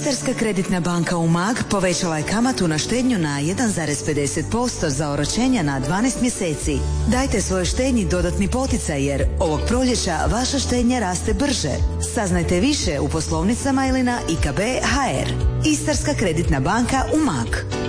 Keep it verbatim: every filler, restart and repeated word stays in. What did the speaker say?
Istarska kreditna banka Umag povećala je kamatu na štednju na jedan zarez pedeset posto za oročenja na dvanaest mjeseci. Dajte svojoj štednji dodatni poticaj jer ovog proljeća vaša štednja raste brže. Saznajte više u poslovnicama ili na i ka be tačka ha er. Istarska kreditna banka Umag.